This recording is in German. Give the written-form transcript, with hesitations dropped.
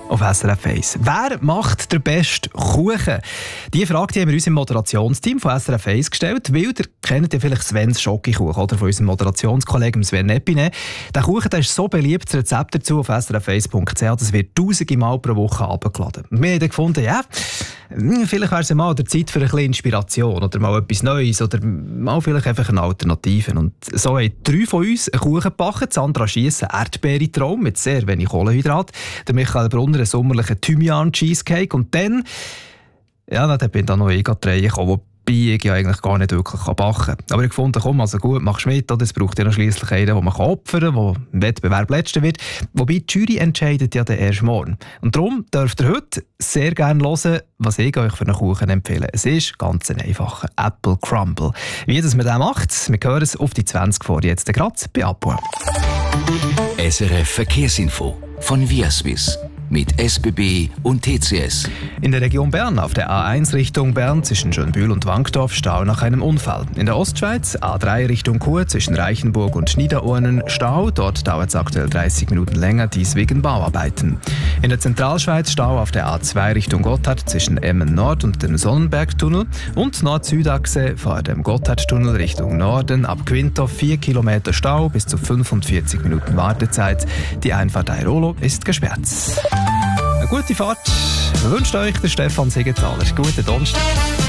auf SRF 1. Wer macht den besten Kuchen? Diese Frage haben wir uns im Moderationsteam von SRF 1 gestellt, weil ihr kennt ja vielleicht Svens Schokokuchen oder von unserem Moderationskollegen Sven Epine. Der Kuchen der ist so beliebt, das Rezept dazu auf srf1.ch, das wird tausende Mal pro Woche abgeladen. Wir haben dann gefunden, ja, vielleicht wäre es mal der Zeit für ein bisschen Inspiration oder mal etwas Neues oder mal vielleicht einfach eine Alternative. Und so haben 3 von uns einen Kuchen gebacken. Sandra Schiess einen Erdbeere-Traum mit sehr wenig Kohlenhydrat. Der Michael Brunner einen sommerlichen Thymian-Cheesecake. Und dann, ja, dann bin ich da noch reingekommen, wobei ich ja eigentlich gar nicht wirklich backen kann. Aber ich fand, komm, also gut, machst du mit. Es braucht ja noch schliesslich einen, den man opfern kann, der im Wettbewerb Letzter wird. Wobei die Jury entscheidet ja dann erst morgen. Und darum dürft ihr heute sehr gerne hören, was ich euch für einen Kuchen empfehle. Es ist ganz ein einfacher Apple Crumble. Wie das man den macht, wir hören es auf die 20 vor jetzt gerade bei Apo. SRF Verkehrsinfo von Viaswiss mit SBB und TCS. In der Region Bern auf der A1 Richtung Bern zwischen Schönbühl und Wankdorf Stau nach einem Unfall. In der Ostschweiz A3 Richtung Chur zwischen Reichenburg und Niederurnen Stau. Dort dauert es aktuell 30 Minuten länger, dies wegen Bauarbeiten. In der Zentralschweiz Stau auf der A2 Richtung Gotthard zwischen Emmen Nord und dem Sonnenbergtunnel und Nord-Süd-Achse vor dem Gotthardtunnel Richtung Norden ab Quintorf 4 Kilometer Stau bis zu 45 Minuten Wartezeit. Die Einfahrt Airolo ist gesperrt. Eine gute Fahrt wünscht euch der Stefan Siegenthaler. Guten Donnerstag.